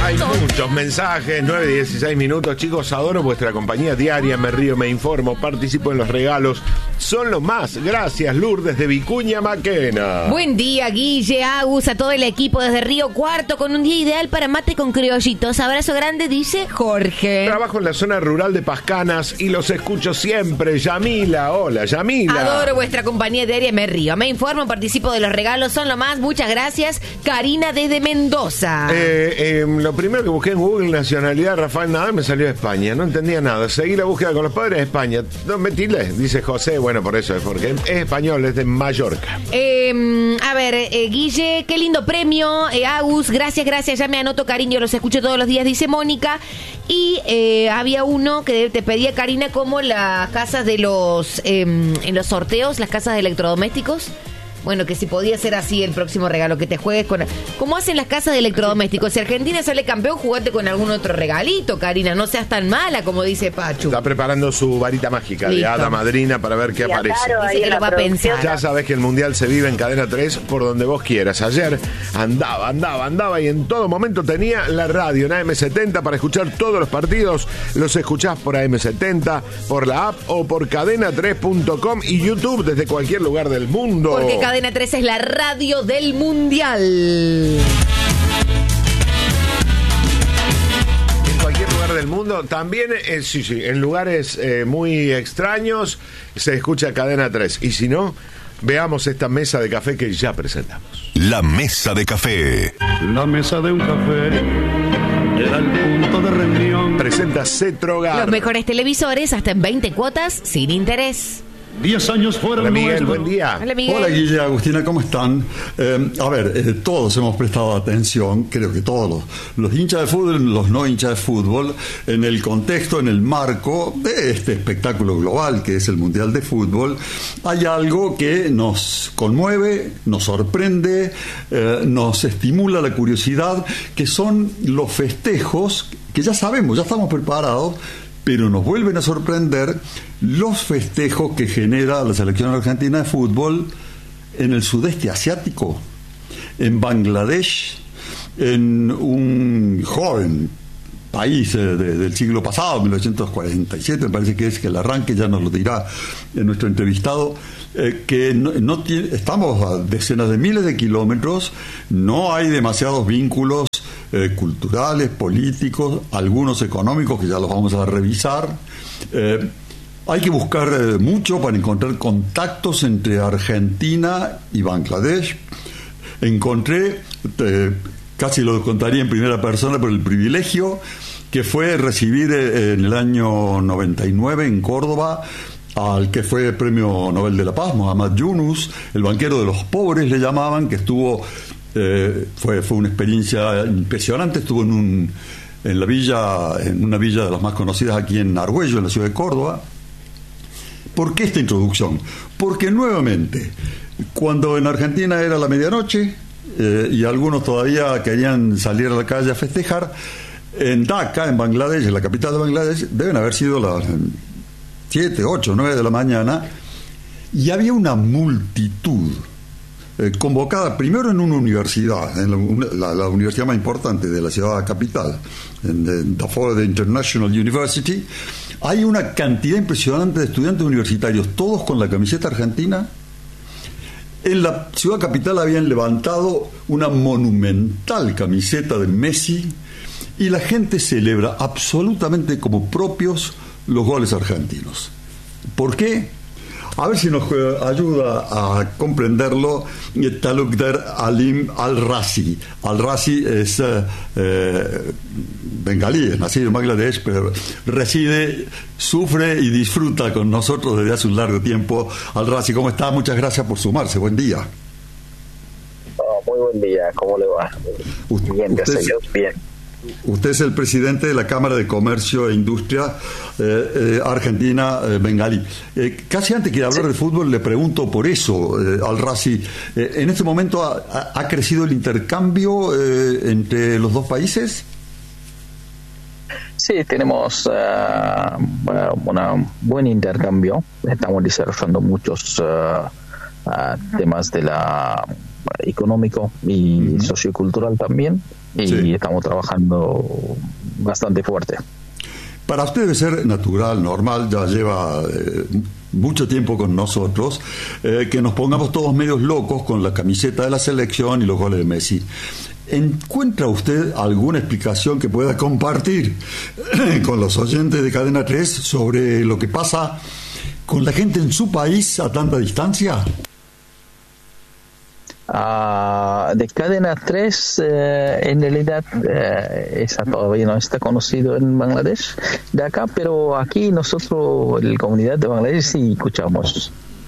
Hay muchos mensajes, 9:16 minutos. Chicos, adoro vuestra compañía diaria. Me río, me informo, participo en los regalos. Son los más. Gracias, Lourdes de Vicuña Maquena. Buen día, Guille, Agus, a todo el equipo desde Río Cuarto, con un día ideal para mate con criollitos. Abrazo grande, dice Jorge. Trabajo en la zona rural de Pascanas y los escucho siempre. Yamila, hola, Yamila. Adoro vuestra compañía diaria, me río, me informo, participo de los regalos, son lo más. Muchas gracias. Karina desde Mendoza. Lo primero que busqué en Google, nacionalidad Rafael Nadal, me salió de España. No entendía nada. Seguí la búsqueda con los padres de España. No, metile, dice José. Bueno, por eso es, porque es español, es de Mallorca. A ver, Guille, qué lindo premio. Agus, gracias, ya me anoto, cariño, los escucho todos los días, dice Mónica. Y había uno que te pedía, Karina, como las casas de los, en los sorteos, las casas de electrodomésticos. Bueno, que si podía ser así el próximo regalo, que te juegues con... ¿Cómo hacen las casas de electrodomésticos? Si Argentina sale campeón, jugate con algún otro regalito, Karina. No seas tan mala, como dice Pachu. Está preparando su varita mágica. Listo. De hada madrina para ver qué aparece. Dice que lo va a pensar. Ya sabes que el Mundial se vive en Cadena 3 por donde vos quieras. Ayer andaba y en todo momento tenía la radio en AM70 para escuchar todos los partidos. Los escuchás por AM70, por la app o por cadena3.com y YouTube desde cualquier lugar del mundo. Porque Cadena 3 es la radio del Mundial. En cualquier lugar del mundo, también sí, en lugares muy extraños se escucha Cadena 3. Y si no, veamos esta mesa de café que ya presentamos. La mesa de café. La mesa de un café era el punto de reunión. Presenta Cetrogar. Los mejores televisores hasta en 20 cuotas sin interés. 10 años fuera. Hola, Miguel, buen día. Hola, Miguel. Hola, Guille, Agustina, ¿cómo están? Todos hemos prestado atención, creo que todos los hinchas de fútbol, los no hinchas de fútbol, en el contexto, en el marco de este espectáculo global que es el Mundial de Fútbol, hay algo que nos conmueve, nos sorprende, nos estimula la curiosidad, que son los festejos que ya sabemos, ya estamos preparados, pero nos vuelven a sorprender los festejos que genera la selección argentina de fútbol en el sudeste asiático, en Bangladesh, en un joven país del siglo pasado, 1947, me parece que es que el arranque, ya nos lo dirá nuestro entrevistado, que no tiene, estamos a decenas de miles de kilómetros, no hay demasiados vínculos culturales, políticos, algunos económicos que ya los vamos a revisar. Hay que buscar mucho para encontrar contactos entre Argentina y Bangladesh. Encontré, casi lo contaría en primera persona, por el privilegio que fue recibir en el año 99 en Córdoba al que fue Premio Nobel de la Paz, Muhammad Yunus, el banquero de los pobres le llamaban, que estuvo... fue una experiencia impresionante. Estuvo en una villa de las más conocidas aquí en Argüello, en la ciudad de Córdoba. ¿Por qué esta introducción? Porque nuevamente, cuando en Argentina era la medianoche y algunos todavía querían salir a la calle a festejar, en Dhaka, en Bangladesh, en la capital de Bangladesh, deben haber sido las 7, 8, 9 de la mañana, y había una multitud convocada primero en una universidad, en la universidad más importante de la ciudad capital, en the Florida International University. Hay una cantidad impresionante de estudiantes universitarios, todos con la camiseta argentina. En la ciudad capital habían levantado una monumental camiseta de Messi y la gente celebra absolutamente como propios los goles argentinos. ¿Por qué? A ver si nos ayuda a comprenderlo Talukder Alim Al-Razi. Al-Razi es bengalí, es nacido en Bangladesh, pero reside, sufre y disfruta con nosotros desde hace un largo tiempo. Al-Razi, ¿cómo está? Muchas gracias por sumarse. Buen día. Muy buen día. ¿Cómo le va? Bien, gracias a Dios. Bien. Usted es el presidente de la Cámara de Comercio e Industria Argentina Bengalí. Casi antes que hablar de fútbol le pregunto por eso, Al-Razi, ¿en este momento ha crecido el intercambio entre los dos países? Sí, tenemos un buen intercambio. Estamos desarrollando muchos temas de la económico y sociocultural también. y Sí. estamos trabajando bastante fuerte. Para usted debe ser natural, normal, ya lleva mucho tiempo con nosotros, que nos pongamos todos medios locos con la camiseta de la selección y los goles de Messi. ¿Encuentra usted alguna explicación que pueda compartir con los oyentes de Cadena 3 sobre lo que pasa con la gente en su país a tanta distancia? De Cadena 3, en realidad esa todavía no está conocido en Bangladesh de acá, pero aquí nosotros, la comunidad de Bangladesh, sí escuchamos.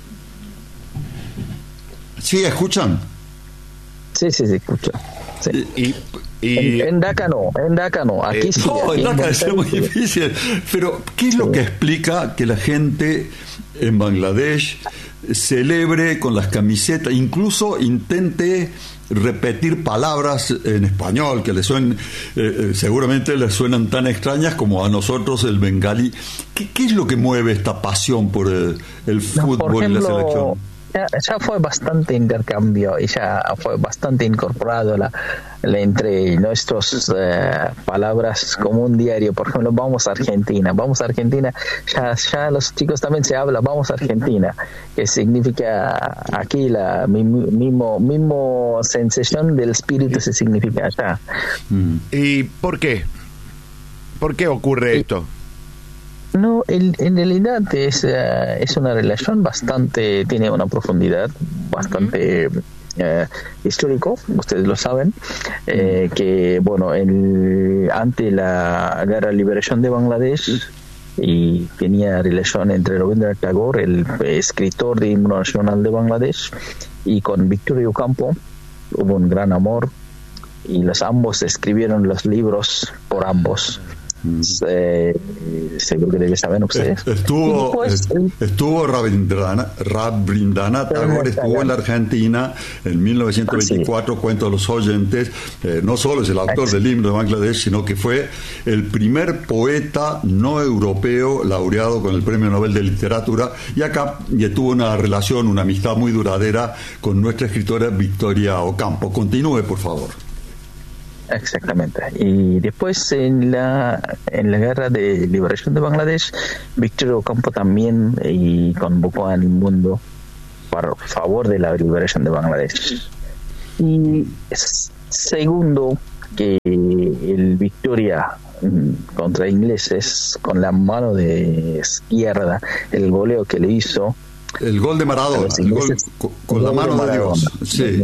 ¿Sí escuchan? Sí, escucha. Sí. En Dhaka no, aquí sí. No, aquí en Dhaka Buenos es muy Aires. difícil. Pero, ¿qué es lo que explica que la gente en Bangladesh celebre con las camisetas, incluso intente repetir palabras en español que le suenen, seguramente les suenan tan extrañas como a nosotros el bengalí? ¿Qué es lo que mueve esta pasión por el fútbol Por ejemplo, y la selección? ya fue bastante intercambio y ya fue bastante incorporado entre nuestras palabras como un diario. Por ejemplo, vamos a Argentina, ya los chicos también se habla, vamos a Argentina, que significa aquí la mismo sensación del espíritu se significa allá. ¿Y por qué? ¿Por qué ocurre esto? No, en realidad es una relación bastante, tiene una profundidad bastante histórico, ustedes lo saben, que bueno, ante la guerra de liberación de Bangladesh, y tenía relación entre Rabindranath Tagore, el escritor de himno nacional de Bangladesh, y con Victoria Ocampo hubo un gran amor, y ambos escribieron los libros por ambos. Seguro que debe saber ustedes. Estuvo Rabindranath Tagore, estuvo en la Argentina en 1924, cuento a los oyentes, no solo es el autor del himno de Bangladesh, sino que fue el primer poeta no europeo laureado con el Premio Nobel de Literatura, y tuvo una relación, una amistad muy duradera con nuestra escritora Victoria Ocampo. Continúe, por favor. Exactamente. Y después en la guerra de liberación de Bangladesh, Victoria Ocampo también convocó al mundo por favor de la liberación de Bangladesh. Y segundo, que el Victoria contra ingleses, con la mano de izquierda, el goleo que le hizo, el gol de Maradona, el gol con la mano de Dios. Sí.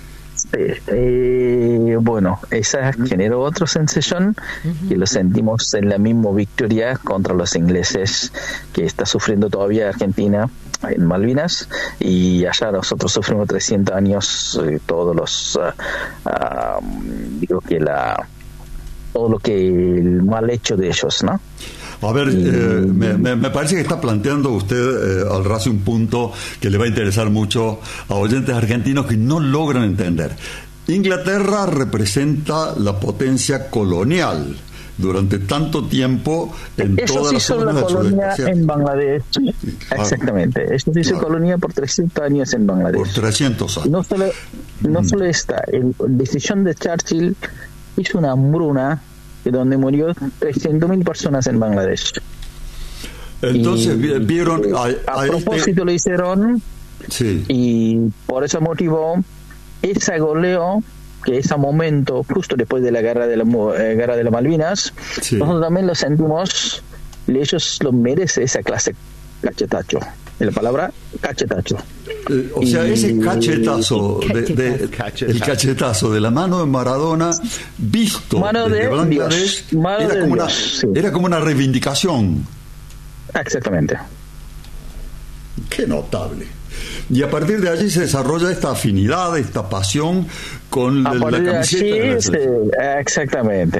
Bueno, esa generó otra sensación que lo sentimos en la misma victoria contra los ingleses que está sufriendo todavía Argentina en Malvinas, y allá nosotros sufrimos 300 años todos los digo que todo lo que el mal hecho de ellos, ¿no? A ver, me parece que está planteando usted al ras un punto que le va a interesar mucho a oyentes argentinos que no logran entender. Inglaterra representa la potencia colonial durante tanto tiempo en todas las zonas del colonia en Bangladesh. Exactamente. Eso se hizo colonia por 300 años en Bangladesh. Por 300 años. No solo esta, la decisión de Churchill hizo una hambruna donde murió 300.000 personas en Bangladesh. Entonces vieron a propósito lo hicieron, sí. Y por ese motivo ese goleo, que ese momento justo después de la guerra de las Malvinas, sí, nosotros también lo sentimos, ellos lo merecen esa clase cachetacho, la palabra cachetacho. O sea, ese cachetazo, el cachetazo de la mano de Maradona visto desde Bangladesh era como una reivindicación. Exactamente. Qué notable. Y a partir de allí se desarrolla esta afinidad, esta pasión con la camiseta. Exactamente.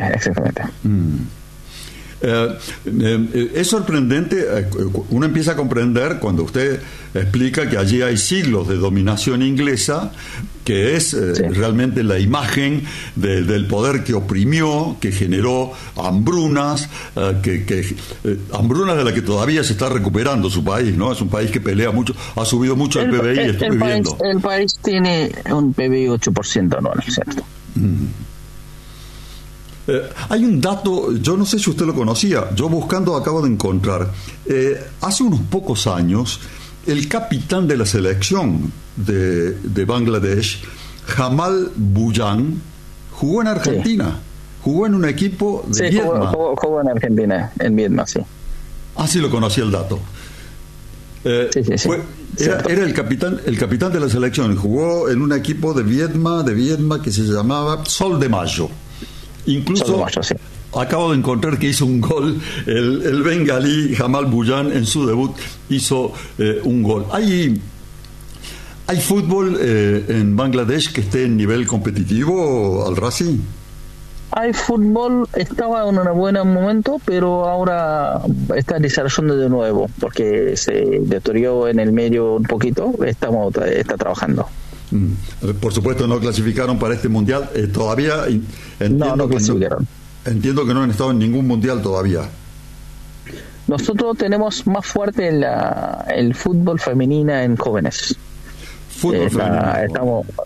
Es sorprendente, uno empieza a comprender cuando usted explica que allí hay siglos de dominación inglesa, que es realmente la imagen del poder que oprimió, que generó hambrunas, hambrunas de las que todavía se está recuperando su país, ¿no? Es un país que pelea mucho, ha subido mucho el PBI, el país tiene un PBI 8% anual, ¿cierto? Hay un dato, yo no sé si usted lo conocía, yo buscando acabo de encontrar. Hace unos pocos años, el capitán de la selección de Bangladesh, Jamal Bhuyan, jugó en Argentina. Sí. Jugó en un equipo de Viedma. Jugó en Argentina, en Viedma, sí. Ah, sí, lo conocía el dato. Sí. Era el capitán de la selección y jugó en un equipo de Viedma que se llamaba Sol de Mayo. Incluso Sol de Mayo, sí. Acabo de encontrar que hizo un gol el bengalí Jamal Bhuyan en su debut hizo un gol. ¿Hay fútbol en Bangladesh que esté en nivel competitivo, Al-Razi? Hay fútbol, estaba en un buen momento, pero ahora está desarrollando de nuevo, porque se deterioró en el medio un poquito, está trabajando. Por supuesto no clasificaron para este mundial, todavía no clasificaron. Entiendo que no han estado en ningún mundial todavía. Nosotros tenemos más fuerte el fútbol femenino en jóvenes. Estamos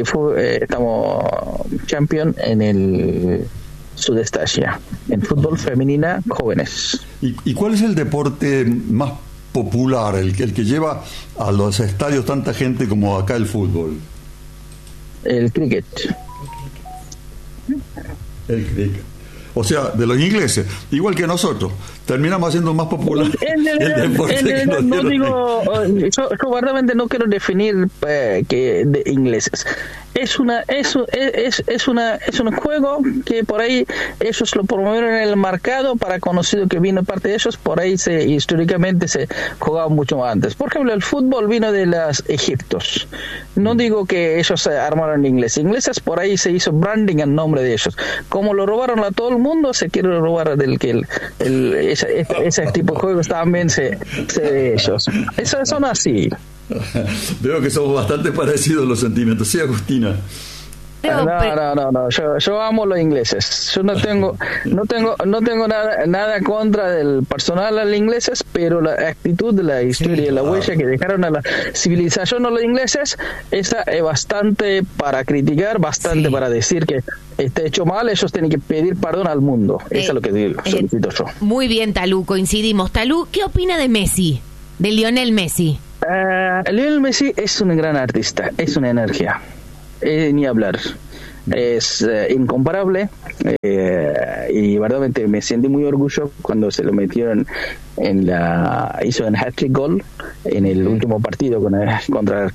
champion en el Sudeste Asia, en fútbol femenina jóvenes. ¿Y cuál es el deporte más popular, el que lleva a los estadios tanta gente como acá el fútbol? El cricket. El cricket. O sea, de los ingleses, igual que nosotros, terminamos haciendo más popular el deporte. Yo verdaderamente no quiero definir que de ingleses. Es un juego que por ahí ellos lo promovieron en el mercado para conocido que vino parte de ellos, por ahí históricamente se jugaba mucho más antes. Por ejemplo, el fútbol vino de los egipcios. No digo que ellos armaron ingleses por ahí se hizo branding en nombre de ellos. Como lo robaron a todo el mundo, se quiere robar del que ese tipo de juegos también se de ellos. Eso son así. Veo que somos bastante parecidos los sentimientos. Sí, Agustina. No. Yo amo los ingleses. Yo no tengo nada contra del personal a los ingleses, pero la actitud de la historia y la huella que dejaron a la civilización a los ingleses, esa es bastante para criticar, bastante para decir que está hecho mal. Ellos tienen que pedir perdón al mundo. Eso es lo que digo, solicito yo. Muy bien, Talú, coincidimos. Talú, ¿qué opina de Messi? De Lionel Messi. Lionel Messi es un gran artista, es una energía, ni hablar, es incomparable, y verdaderamente me sentí muy orgulloso cuando se lo metieron hizo en hat-trick goal en el último partido contra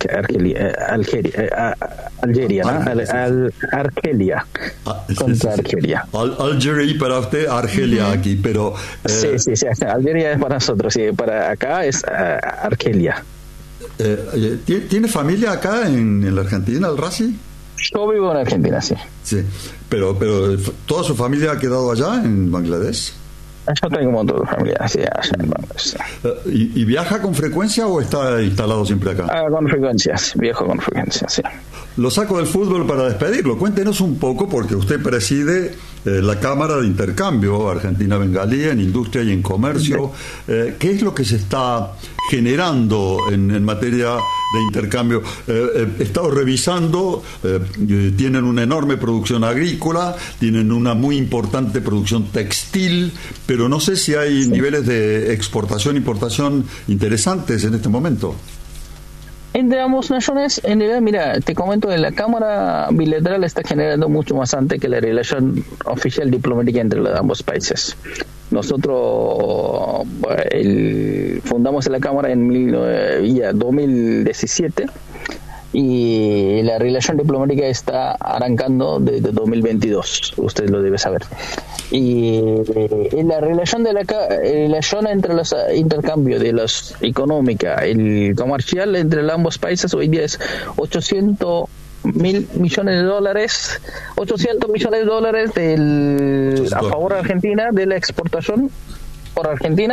Algeria, ¿no? Argelia, contra Argelia. Algeria para usted, Argelia aquí, pero sí, Algeria es para nosotros, sí, para acá es Argelia. ¿Tiene familia acá en la Argentina, Al-Razi? Yo vivo en Argentina, sí. Sí, pero ¿toda su familia ha quedado allá en Bangladesh? Yo tengo un montón de familia, sí, allá en Bangladesh. ¿Y viaja con frecuencia o está instalado siempre acá? Con frecuencias, viajo con frecuencia, sí. Lo saco del fútbol para despedirlo. Cuéntenos un poco, porque usted preside la Cámara de Intercambio Argentina-Bengalí en Industria y en Comercio. ¿Qué es lo que se está generando en materia de intercambio? He estado revisando, tienen una enorme producción agrícola, tienen una muy importante producción textil, pero no sé si hay niveles de exportación e importación interesantes en este momento. Entre ambas naciones, en realidad, mira, te comento que la Cámara Bilateral está generando mucho más antes que la relación oficial diplomática entre los ambos países. Nosotros fundamos la Cámara en 2017 y la relación diplomática está arrancando desde 2022, usted lo debe saber. Y la relación entre los intercambios de los económica, el comercial entre ambos países hoy día es 800 millones de dólares a favor de Argentina de la exportación por Argentina,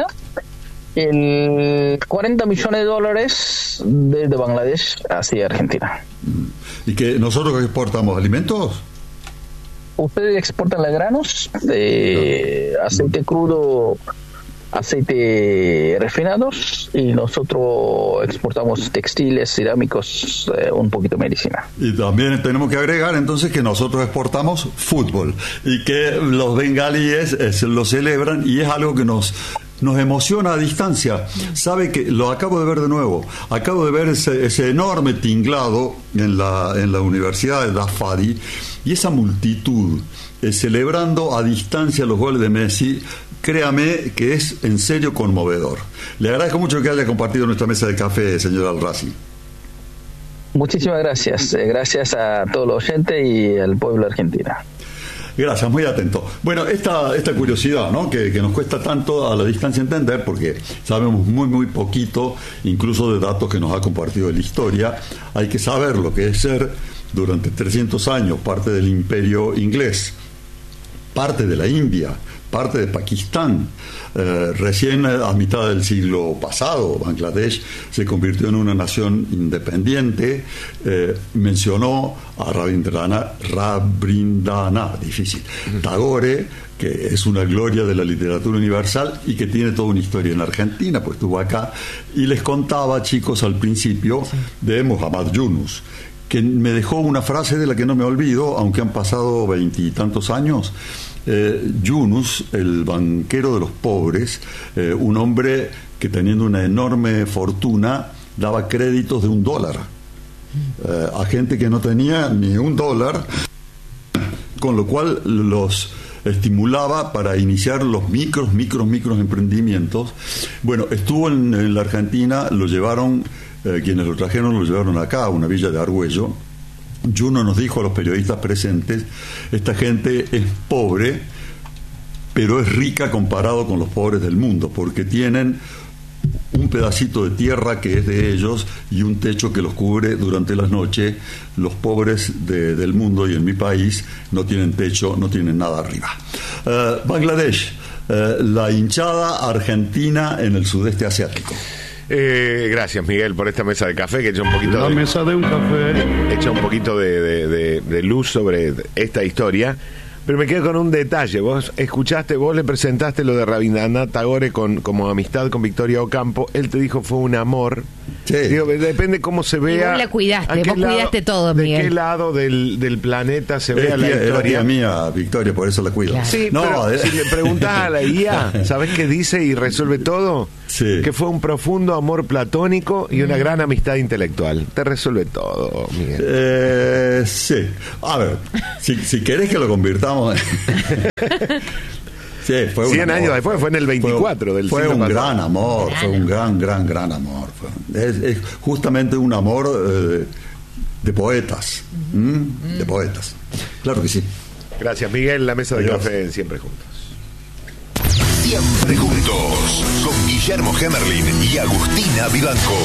el 40 millones de dólares desde Bangladesh hacia Argentina. ¿Y que nosotros exportamos alimentos? Ustedes exportan los granos, aceite crudo aceite refinados, y nosotros exportamos textiles, cerámicos, un poquito de medicina. Y también tenemos que agregar entonces que nosotros exportamos fútbol y que los bengalíes lo celebran, y es algo que nos emociona a distancia. Sabe que lo acabo de ver de nuevo. Acabo de ver ese enorme tinglado en la Universidad de Dafadi, y esa multitud celebrando a distancia los goles de Messi. Créame que es en serio conmovedor. Le agradezco mucho que haya compartido nuestra mesa de café, señor Al-Razi. Muchísimas gracias. Gracias a todos los oyentes y al pueblo argentino. Gracias, muy atento. Bueno, esta curiosidad, ¿no?, que nos cuesta tanto a la distancia entender, porque sabemos muy, muy poquito, incluso de datos que nos ha compartido de la historia. Hay que saber lo que es ser, durante 300 años, parte del imperio inglés, parte de la India, parte de Pakistán. Recién a mitad del siglo pasado, Bangladesh se convirtió en una nación independiente. Mencionó a Rabindranath, difícil, Tagore, que es una gloria de la literatura universal y que tiene toda una historia en Argentina, pues estuvo acá. Y les contaba, chicos, al principio de Muhammad Yunus, que me dejó una frase de la que no me olvido, aunque han pasado 20 y tantos años. Yunus, el banquero de los pobres, un hombre que, teniendo una enorme fortuna, daba créditos de $1 a gente que no tenía ni $1, con lo cual los estimulaba para iniciar los micros emprendimientos. Bueno, estuvo en la Argentina, lo llevaron, quienes lo trajeron lo llevaron acá, a una villa de Argüello. Juno nos dijo a los periodistas presentes: esta gente es pobre, pero es rica comparado con los pobres del mundo, porque tienen un pedacito de tierra que es de ellos y un techo que los cubre durante las noches. Los pobres del mundo y en mi país no tienen techo, no tienen nada arriba. Bangladesh, la hinchada argentina en el sudeste asiático. Gracias, Miguel, por esta mesa de café que echa un poquito La mesa de un café. echa un poquito de luz sobre esta historia. Pero me quedo con un detalle. Vos le presentaste lo de Rabindranath Tagore como amistad con Victoria Ocampo. Él te dijo fue un amor. Sí. Digo, depende cómo se vea. Vos la cuidaste, vos cuidaste todo, Miguel. ¿De qué lado del planeta se vea la historia? Era tía mía, Victoria, por eso la cuido. Claro. Sí, no, pero si le preguntás a la IA, ¿sabés qué dice y resuelve todo? Sí. Que fue un profundo amor platónico y una gran amistad intelectual. Te resuelve todo, Miguel. Sí. A ver, si querés que lo convirtamos sí, fue 100 años después, fue en el 24 del siglo pasado. Fue un gran amor, fue un gran amor. Es justamente un amor de poetas. De poetas. Claro que sí. Gracias, Miguel. La mesa de Adiós. café Siempre Juntos. Siempre juntos, con Guillermo Hemerlin y Agustina Vivanco.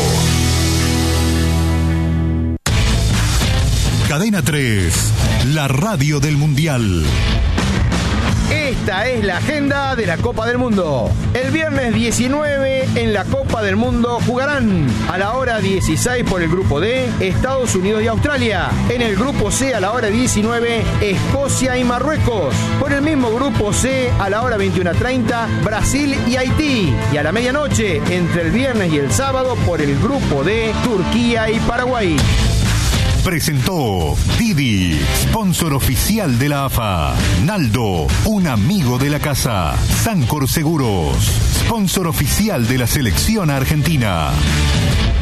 Cadena 3, la radio del Mundial. Esta es la agenda de la Copa del Mundo. El viernes 19 en la Copa del Mundo jugarán a la hora 16 por el grupo D, Estados Unidos y Australia. En el grupo C a la hora 19, Escocia y Marruecos. Por el mismo grupo C a la hora 21:30, Brasil y Haití. Y a la medianoche, entre el viernes y el sábado, por el grupo D, Turquía y Paraguay. Presentó Didi, sponsor oficial de la AFA. Naldo, un amigo de la casa. Sancor Seguros, sponsor oficial de la selección argentina.